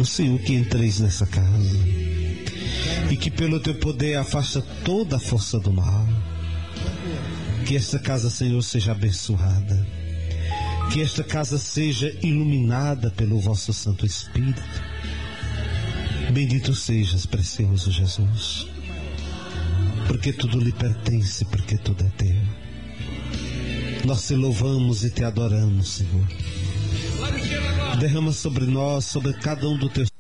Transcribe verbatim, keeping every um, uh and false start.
pedimos, Senhor, que entreis nessa casa e que pelo teu poder afasta toda a força do mal. Que esta casa, Senhor, seja abençoada. Que esta casa seja iluminada pelo vosso Santo Espírito. Bendito sejas, precioso Jesus, porque tudo lhe pertence, porque tudo é teu. Nós te louvamos e te adoramos, Senhor. Derrama sobre nós, sobre cada um dos teus